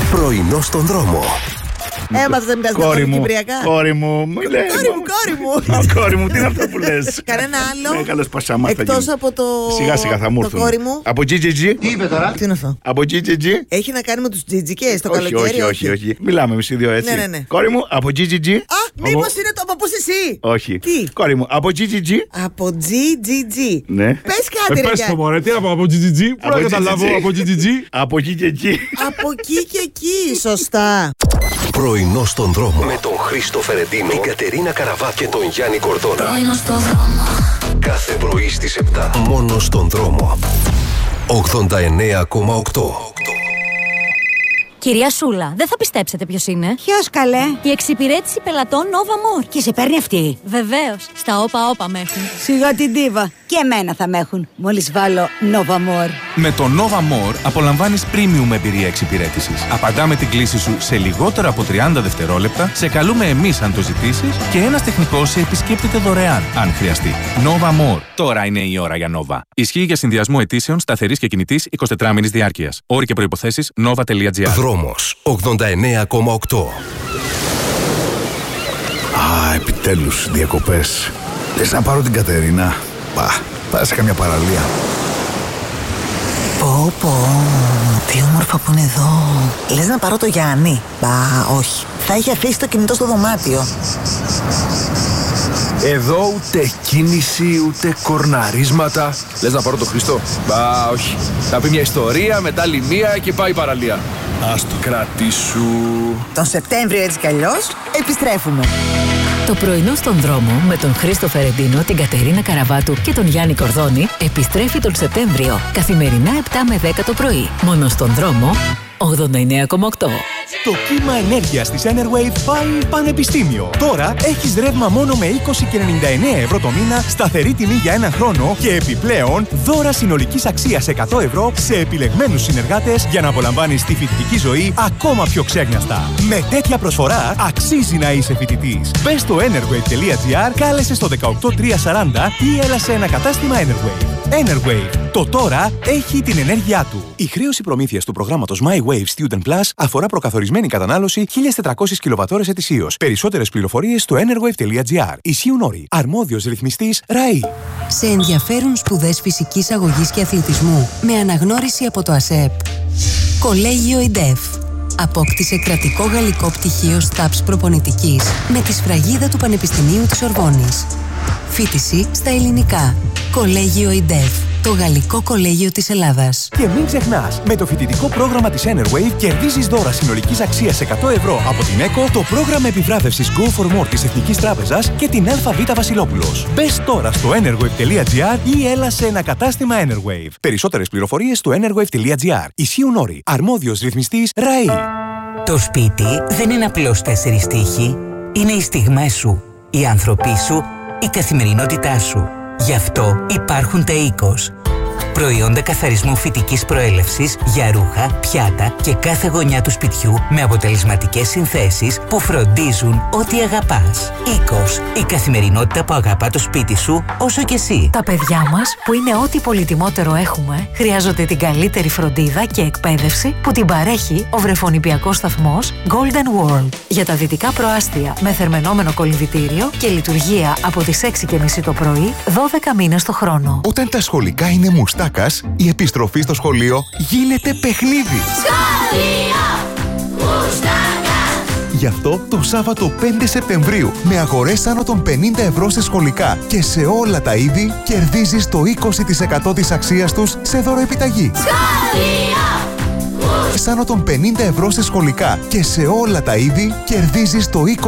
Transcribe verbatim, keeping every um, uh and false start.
Πρωινό στον δρόμο. Έμαθα να μιλάς Κόρη μου, κυπριακά. κόρη μου, μου λέει. Κόρη μου, κόρη μου. Α, κόρη μου, τι είναι αυτό που λες? Κανένα άλλο. Ε, καλώς πασάμα θα Εκτός γίνει. από το. Σιγά σιγά θα μου το έρθουν. κόρη μου. Από τζι τζι τζι. Τι είπε τώρα? Τι είναι αυτό? Από τζι τζι τζι. Έχει να κάνει με τους τζιτζικές το Όχι, καλοκαίρι. όχι, όχι, όχι. Μιλάμε εμείς οι δύο έτσι. Ναι, ναι, ναι. Κόρη μου, από τζι τζι τζι. Α, μήπως είναι το από πού εσύ. Όχι. Τι? Κόρη μου, από τζι τζι τζι. Από τζι τζι τζι. Ναι. Πες κάτι, Ε, ρε. πες γεια. το μωρέ, τι από τζι τζι τζι, πού Από να καταλάβω τζι τζι τζι. από τζι τζι τζι. Από τζι τζι τζι. Από εκεί και εκεί, σωστά. Πρωινό στον δρόμο. Με τον Χρήστο Φερεντίνο, την Κατερίνα Καραβά και τον Γιάννη Κορδόνα. Πρωινό στον δρόμο. Κάθε πρωί στις επτά. Μόνο στον δρόμο. ογδόντα εννέα κόμμα οκτώ. Κυρία Σούλα, δεν θα πιστέψετε ποιος είναι. Ποιος καλέ? Η εξυπηρέτηση πελατών Nova More. Και σε παίρνει αυτή? Βεβαίως, στα όπα όπα με έχουν. Σιγά την τίβα. Και εμένα θα με έχουν. Μόλις βάλω Nova More. Με το Nova More απολαμβάνεις premium εμπειρία εξυπηρέτησης. Απαντάμε την κλήση σου σε λιγότερα από τριάντα δευτερόλεπτα, σε καλούμε εμείς αν το ζητήσεις και ένας τεχνικός σε επισκέπτεται δωρεάν, αν χρειαστεί. Nova More. Τώρα είναι η ώρα για Nova. Ισχύει για συνδυασμό αιτήσεων σταθερής και κινητής εικοσιτετράμηνης διάρκειας. Όροι και προϋποθέσεις nova τελεία gr. Δρόμος ογδόντα εννέα κόμμα οκτώ. Α, επιτέλους, διακοπές. Λες να πάρω την Κατερίνα? Πα, πάω σε καμιά παραλία. Πω πω, τι όμορφα που είναι εδώ. Λες να πάρω το Γιάννη? Μπα, όχι. Θα είχε αφήσει το κινητό στο δωμάτιο. Εδώ ούτε κίνηση, ούτε κορναρίσματα. Λες να πάρω το Χριστό? Μπα, όχι. Θα πει μια ιστορία, μετά άλλη μία και πάει παραλία. Ας το κρατήσου. Τον Σεπτέμβριο έτσι κι αλλιώς επιστρέφουμε. Το πρωινό στον δρόμο με τον Χρήστο Φερεντίνο, την Κατερίνα Καραβάτου και τον Γιάννη Κορδόνη επιστρέφει τον Σεπτέμβριο. Καθημερινά επτά με δέκα το πρωί. Μόνο στον δρόμο ογδόντα εννέα κόμμα οκτώ. Το κύμα ενέργειας της Enerwave πάει πανεπιστήμιο. Τώρα έχεις ρεύμα μόνο με είκοσι και ενενήντα εννέα ευρώ το μήνα, σταθερή τιμή για έναν χρόνο και επιπλέον δώρα συνολικής αξίας εκατό ευρώ σε επιλεγμένους συνεργάτες για να απολαμβάνεις τη φοιτητική ζωή ακόμα πιο ξέγνιαστα. Με τέτοια προσφορά αξίζει να είσαι φοιτητής. Μπες στο enerwave τελεία gr, κάλεσε στο δεκαοκτώ τριακόσια σαράντα ή έλα σε ένα κατάστημα Enerwave. Enerwave. Το τώρα έχει την ενέργειά του. Η χρέωση προμήθειας του προγράμματος My Wave Student Plus αφορά προκαθορισμένη κατανάλωση χίλιες τετρακόσιες κιλοβατώρες ετησίως. Περισσότερες πληροφορίες στο enerwave τελεία gr. Ισχύουν όροι. Αρμόδιος ρυθμιστής ΡΑΗ. Σε ενδιαφέρουν σπουδές φυσικής αγωγής και αθλητισμού με αναγνώριση από το ΑΣΕΠ. Κολέγιο ΙΝΤΕΦ. Απόκτησε κρατικό γαλλικό πτυχίο ΣΤΑΠΣ προπονητικής με τη σφραγίδα του Πανεπιστημίου της Ορβόνης. Φοίτηση στα ελληνικά. Κολέγιο ΙΝΤΕΦ. Το Γαλλικό Κολέγιο της Ελλάδας. Και μην ξεχνάς, με το φοιτητικό πρόγραμμα της Enerwave κερδίζεις δώρα συνολικής αξίας εκατό ευρώ από την ΕΚΟ, το πρόγραμμα επιβράβευσης Go for More της Εθνικής Τράπεζας και την ΑΒ Βασιλόπουλος. Μπες τώρα στο enerwave τελεία gr ή έλα σε ένα κατάστημα Enerwave. Περισσότερες πληροφορίες στο enerwave τελεία gr. Ισχύουν όροι. Αρμόδιος ρυθμιστής ΡΑΗ. Το σπίτι δεν είναι απλώς τέσσερις τοίχοι. Είναι οι στιγμές σου, οι άνθρωποι σου, η καθημερινότητά σου. Γι' αυτό υπάρχουν τα οίκος. Προϊόντα καθαρισμού φυτικής προέλευσης για ρούχα, πιάτα και κάθε γωνιά του σπιτιού με αποτελεσματικές συνθέσεις που φροντίζουν ό,τι αγαπάς. Οίκος. Η καθημερινότητα που αγαπά το σπίτι σου όσο και εσύ. Τα παιδιά μας, που είναι ό,τι πολυτιμότερο έχουμε, χρειάζονται την καλύτερη φροντίδα και εκπαίδευση που την παρέχει ο βρεφονιπιακός σταθμός Golden World. Για τα δυτικά προάστια με θερμαινόμενο κολυμβητήριο και λειτουργία από τις έξι και μισή το πρωί, δώδεκα μήνες το χρόνο. Όταν τα σχολικά είναι μουστάκας, η επιστροφή στο σχολείο γίνεται παιχνίδι. Σχολείο Μουστάκα. Γι' αυτό το Σάββατο πέντε Σεπτεμβρίου με αγορές άνω των πενήντα ευρώ σε σχολικά και σε όλα τα είδη κερδίζεις το είκοσι τοις εκατό της αξίας τους σε δωροεπιταγή. Σχολείο Άνω των πενήντα ευρώ σε σχολικά και σε όλα τα είδη κερδίζεις το είκοσι